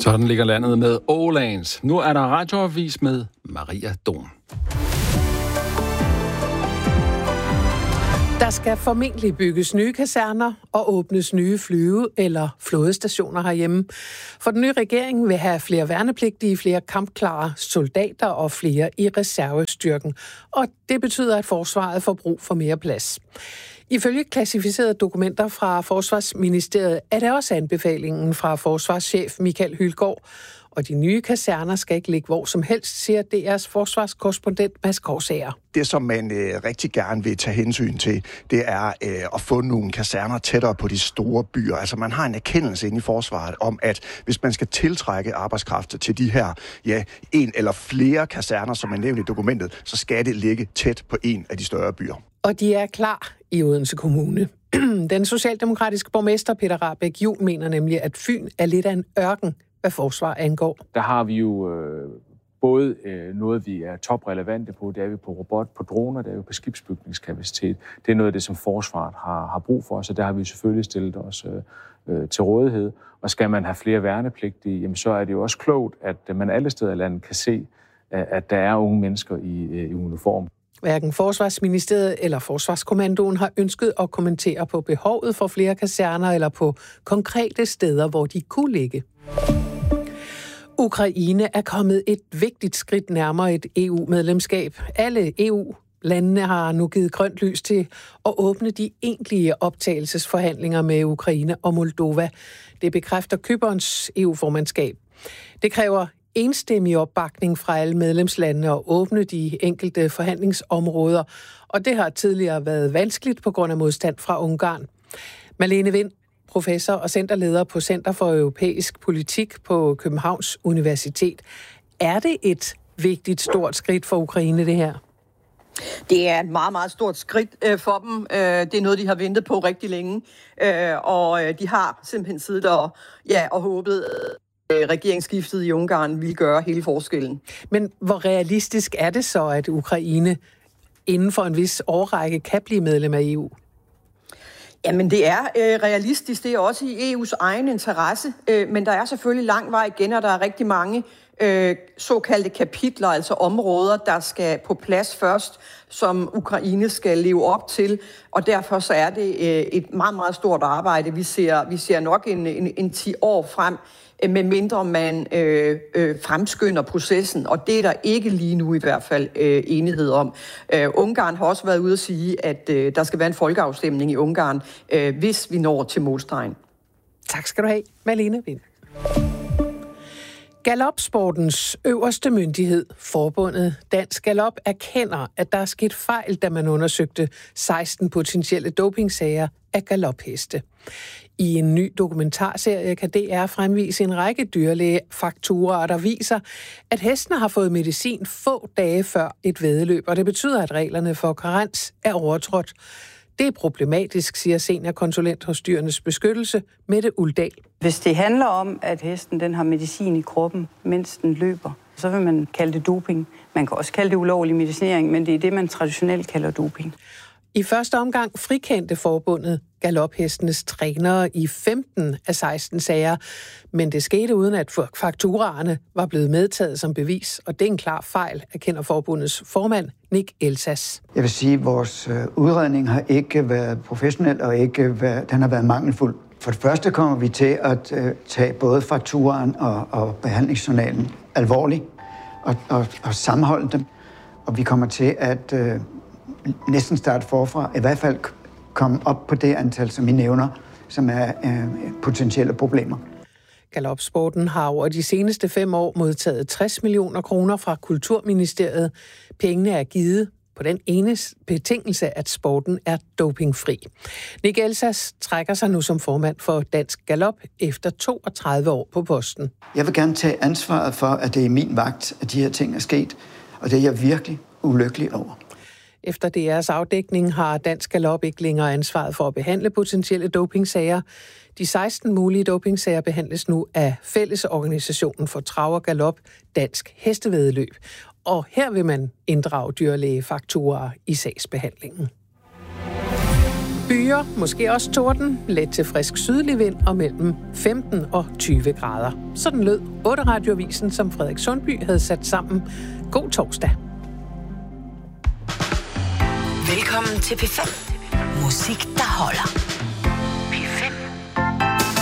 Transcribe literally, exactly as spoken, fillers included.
Sådan ligger landet med Ålands. Nu er der radioavis med Maria Don. Der skal formentlig bygges nye kaserner og åbnes nye flyve- eller flådestationer herhjemme. For den nye regering vil have flere værnepligtige, flere kampklare soldater og flere i reservestyrken. Og det betyder, at forsvaret får brug for mere plads. Ifølge klassificerede dokumenter fra Forsvarsministeriet er det også anbefalingen fra forsvarschef Michael Hylgaard. Og de nye kaserner skal ikke ligge hvor som helst, siger D R's forsvarskorrespondent Mads Korsager. Det, som man øh, rigtig gerne vil tage hensyn til, det er øh, at få nogle kaserner tættere på de store byer. Altså man har en erkendelse inde i forsvaret om, at hvis man skal tiltrække arbejdskraft til de her, ja, en eller flere kaserner, som er nævnt i dokumentet, så skal det ligge tæt på en af de større byer. Og de er klar i Odense Kommune. Den socialdemokratiske borgmester Peter Rahbæk Juhl mener nemlig, at Fyn er lidt af en ørken, hvad forsvar angår. Der har vi jo øh, både øh, noget, vi er toprelevante på, det er vi på robot, på droner, det er vi på skibsbygningskapacitet. Det er noget af det, som forsvaret har, har brug for, så der har vi selvfølgelig stillet os øh, til rådighed. Og skal man have flere værnepligtige, jamen, så er det jo også klogt, at man alle steder i landet kan se, at der er unge mennesker i, i uniform. Hverken Forsvarsministeriet eller Forsvarskommandoen har ønsket at kommentere på behovet for flere kaserner eller på konkrete steder, hvor de kunne ligge. Ukraine er kommet et vigtigt skridt nærmere et E U-medlemskab. Alle E U-landene har nu givet grønt lys til at åbne de egentlige optagelsesforhandlinger med Ukraine og Moldova. Det bekræfter Cyperns E U-formandskab. Det kræver enstemmig opbakning fra alle medlemslandene at åbne de enkelte forhandlingsområder, og det har tidligere været vanskeligt på grund af modstand fra Ungarn. Malene Vind, professor og centerleder på Center for Europæisk Politik på Københavns Universitet. Er det et vigtigt, stort skridt for Ukraine, det her? Det er et meget, meget stort skridt øh, for dem. Øh, det er noget, de har ventet på rigtig længe, øh, og øh, de har simpelthen siddet og, ja, og håbet, øh, regeringsskiftet i Ungarn ville gøre hele forskellen. Men hvor realistisk er det så, at Ukraine inden for en vis årrække kan blive medlem af E U? Jamen det er øh, realistisk, det er også i E U's egen interesse, øh, men der er selvfølgelig lang vej igen, og der er rigtig mange øh, såkaldte kapitler, altså områder, der skal på plads først, som Ukraine skal leve op til, og derfor så er det øh, et meget, meget stort arbejde. Vi ser, vi ser nok en, en, en ti år frem, øh, med mindre man øh, øh, fremskynder processen, og det er der ikke lige nu i hvert fald øh, enighed om. Øh, Ungarn har også været ude at sige, at øh, der skal være en folkeafstemning i Ungarn, øh, hvis vi når til målstregen. Tak skal du have, Malene Vind. Galopsportens øverste myndighed, forbundet Dansk Galop, erkender, at der er sket fejl, da man undersøgte seksten potentielle dopingsager af galopheste. I en ny dokumentarserie kan D R fremvise en række dyrlægefakturaer, der viser, at hestene har fået medicin få dage før et væddeløb, og det betyder, at reglerne for karens er overtrådt. Det er problematisk, siger seniorkonsulent hos Dyrenes Beskyttelse, Mette Uldal. Hvis det handler om, at hesten den har medicin i kroppen, mens den løber, så vil man kalde det doping. Man kan også kalde det ulovlig medicinering, men det er det, man traditionelt kalder doping. I første omgang frikendte forbundet galophestenes trænere i femten af seksten sager, men det skete uden, at fakturaerne var blevet medtaget som bevis, og det er en klar fejl, erkender forbundets formand, Nick Elsas. Jeg vil sige, at vores udredning har ikke været professionel, og ikke været, den har været mangelfuld. For det første kommer vi til at uh, tage både fakturaen og, og behandlingsjournalen alvorligt, og, og, og sammenholde dem, og vi kommer til at uh, næsten starte forfra, i hvert fald komme op på det antal, som I nævner, som er øh, potentielle problemer. Galopsporten har over de seneste fem år modtaget tres millioner kroner fra Kulturministeriet. Pengene er givet på den ene betingelse, at sporten er dopingfri. Nick Elsas trækker sig nu som formand for Dansk Galop efter toogtredive år på posten. Jeg vil gerne tage ansvaret for, at det er min vagt, at de her ting er sket, og det er jeg virkelig ulykkelig over. Efter D R's afdækning har Dansk Galop ikke længere ansvaret for at behandle potentielle dopingsager. De seksten mulige dopingsager behandles nu af Fællesorganisationen for Trav og Galop, Dansk Hestevæddeløb. Og her vil man inddrage dyrlægefakturaer i sagsbehandlingen. Byer, måske også torden, let til frisk sydlig vind og mellem femten og tyve grader. Sådan lød otte Radioavisen, som Frederik Sundby havde sat sammen. God torsdag. Velkommen til P fem. Musik, der holder.